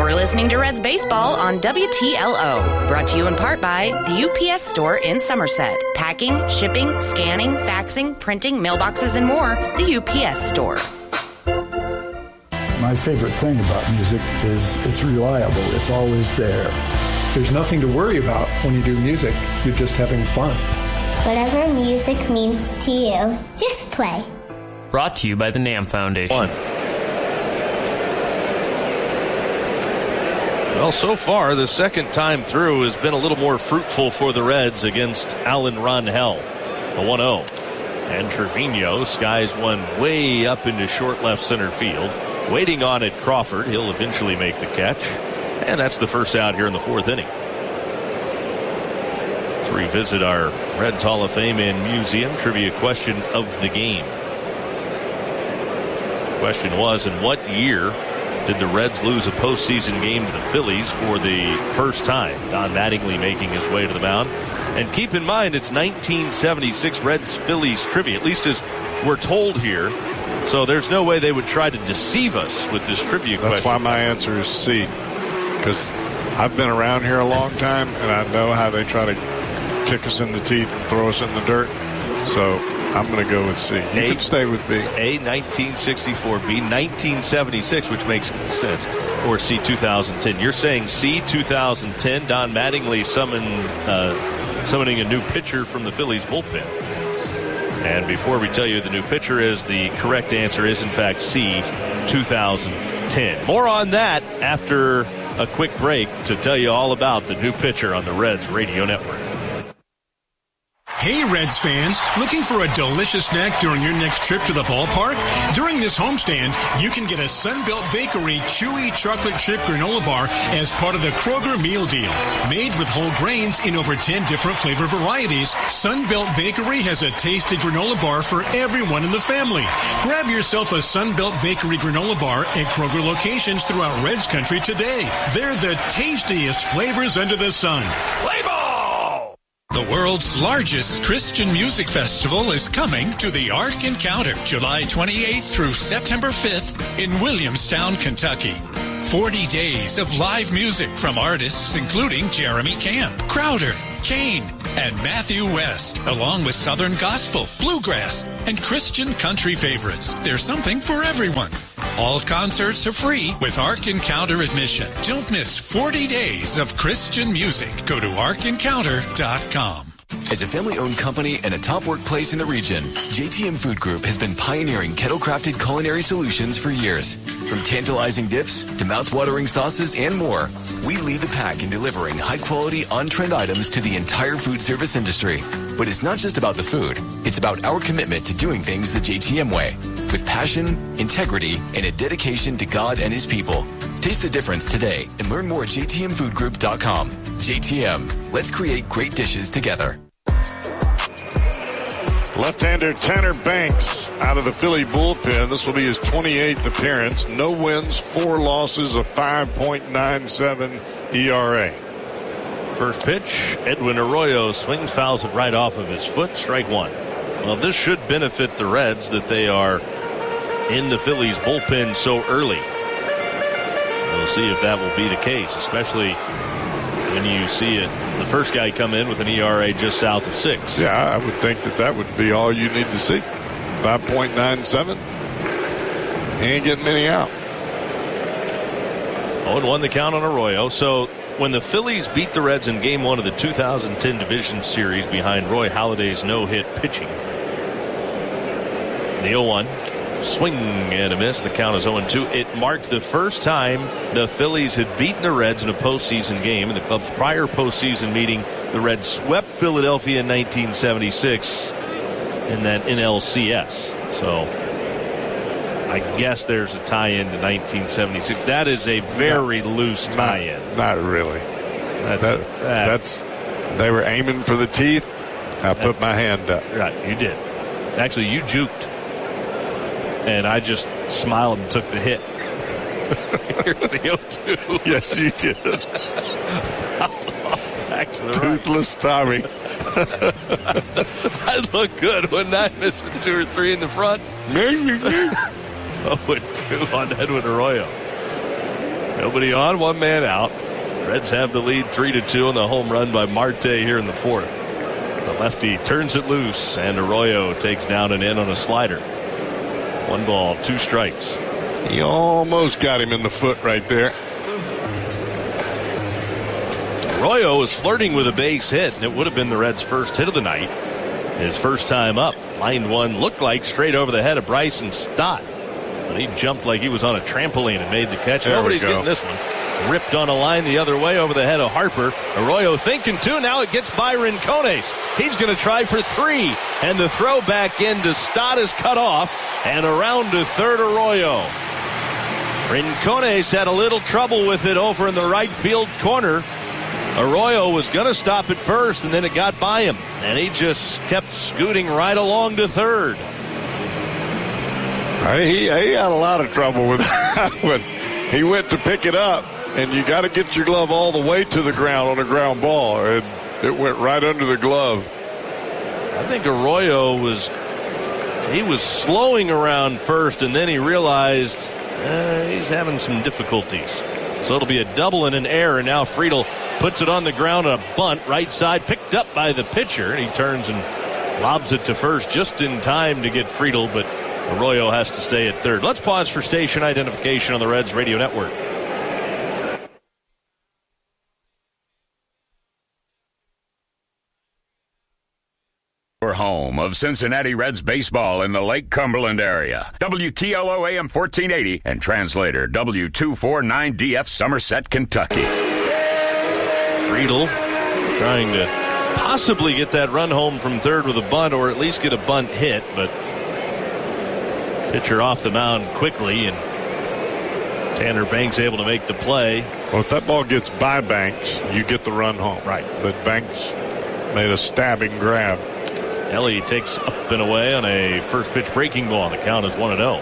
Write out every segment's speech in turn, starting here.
You're listening to Reds Baseball on WTLO. Brought to you in part by the UPS Store in Somerset. Packing, shipping, scanning, faxing, printing, mailboxes, and more. The UPS Store. My favorite thing about music is it's reliable. It's always there. There's nothing to worry about when you do music. You're just having fun. Whatever music means to you, just play. Brought to you by the NAM Foundation. Well, so far, the second time through has been a little more fruitful for the Reds against Alan Ronhell. The 1-0. And Trevino skies one way up into short left center field. Waiting on it, Crawford. He'll eventually make the catch. And that's the first out here in the fourth inning. Let's revisit our Reds Hall of Fame and Museum trivia question of the game. The question was, in what year did the Reds lose a postseason game to the Phillies for the first time? Don Mattingly making his way to the mound. And keep in mind, it's 1976 Reds-Phillies trivia, at least as we're told here. So there's no way they would try to deceive us with this trivia question. That's why my answer is C, because I've been around here a long time, and I know how they try to kick us in the teeth and throw us in the dirt. So I'm going to go with C. You can stay with B. A, 1964. B, 1976, which makes sense. Or C, 2010. You're saying C, 2010. Don Mattingly summoning a new pitcher from the Phillies bullpen. And before we tell you who the new pitcher is, the correct answer is, in fact, C, 2010. More on that after a quick break to tell you all about the new pitcher on the Reds Radio Network. Hey, Reds fans, looking for a delicious snack during your next trip to the ballpark? During this homestand, you can get a Sunbelt Bakery chewy chocolate chip granola bar as part of the Kroger meal deal. Made with whole grains in over 10 different flavor varieties, Sunbelt Bakery has a tasty granola bar for everyone in the family. Grab yourself a Sunbelt Bakery granola bar at Kroger locations throughout Reds country today. They're the tastiest flavors under the sun. Play ball! The world's largest Christian music festival is coming to the Ark Encounter, July 28th through September 5th in Williamstown, Kentucky. 40 days of live music from artists including Jeremy Camp, Crowder, Kane, and Matthew West, along with Southern Gospel, Bluegrass, and Christian country favorites. There's something for everyone. All concerts are free with Ark Encounter admission. Don't miss 40 days of Christian music. Go to arkencounter.com. As a family-owned company and a top workplace in the region, JTM Food Group has been pioneering kettle-crafted culinary solutions for years. From tantalizing dips to mouth-watering sauces and more, we lead the pack in delivering high-quality, on-trend items to the entire food service industry. But it's not just about the food. It's about our commitment to doing things the JTM way, with passion, integrity, and a dedication to God and His people. Taste the difference today and learn more at jtmfoodgroup.com. JTM, let's create great dishes together. Left-hander Tanner Banks out of the Philly bullpen. This will be his 28th appearance. No wins, 4 losses, a 5.97 ERA. First pitch, Edwin Arroyo swings, fouls it right off of his foot, strike one. Well, this should benefit the Reds that they are in the Phillies bullpen so early. We'll see if that will be the case, especially when you see it. The first guy come in with an ERA just south of 6. Yeah, I would think that would be all you need to see. 5.97. He ain't getting many out. 0-1 the count on Arroyo. So when the Phillies beat the Reds in Game 1 of the 2010 Division Series behind Roy Halladay's no-hit pitching, the 0-1. Swing and a miss. The count is 0-2. It marked the first time the Phillies had beaten the Reds in a postseason game. In the club's prior postseason meeting, the Reds swept Philadelphia in 1976 in that NLCS. So I guess there's a tie-in to 1976. That is a very loose tie-in. Not really. That's they were aiming for the teeth. I put my hand up. Right, you did. Actually, you juked. And I just smiled and took the hit. Here's the 0-2. Yes, you did. Back to the toothless Tommy. I'd look good, wouldn't I? Missing 2 or 3 in the front. 0-2 on Edwin Arroyo. Nobody on, one man out. Reds have the lead 3-2 on the home run by Marte here in the fourth. The lefty turns it loose, and Arroyo takes down and in on a slider. 1 ball, 2 strikes. He almost got him in the foot right there. Arroyo was flirting with a base hit, and it would have been the Reds' first hit of the night. His first time up. Lined one, looked like straight over the head of Bryson Stott. But he jumped like he was on a trampoline and made the catch. Nobody's getting this one. Ripped on a line the other way over the head of Harper. Arroyo thinking two. Now it gets by Rincones. He's going to try for 3. And the throw back into Stott is cut off. And around to third, Arroyo. Rincones had a little trouble with it over in the right field corner. Arroyo was going to stop at first, and then it got by him. And he just kept scooting right along to third. He had a lot of trouble with that when he went to pick it up, and you got to get your glove all the way to the ground on a ground ball, and it went right under the glove. I think Arroyo was slowing around first, and then he realized he's having some difficulties. So it'll be a double and an error, and now Friedel puts it on the ground on a bunt, right side, picked up by the pitcher, and he turns and lobs it to first just in time to get Friedel, but Arroyo has to stay at third. Let's pause for station identification on the Reds Radio Network. Home of Cincinnati Reds baseball in the Lake Cumberland area. WTLO AM 1480 and translator W249DF Somerset, Kentucky. Friedel trying to possibly get that run home from third with a bunt, or at least get a bunt hit, but pitcher off the mound quickly, and Tanner Banks able to make the play. Well, if that ball gets by Banks, you get the run home. Right. But Banks made a stabbing grab. Ellie takes up and away on a first pitch breaking ball. The count is 1-0.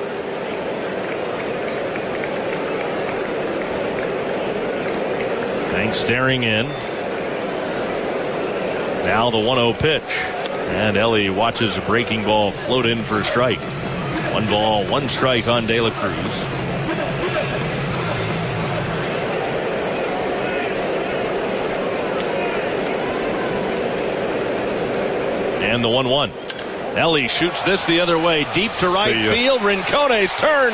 Banks staring in. Now the 1-0 pitch. And Ellie watches a breaking ball float in for a strike. 1 ball, 1 strike on De La Cruz. And the 1-1. Ellie shoots this the other way, deep to right field. Rincones turns,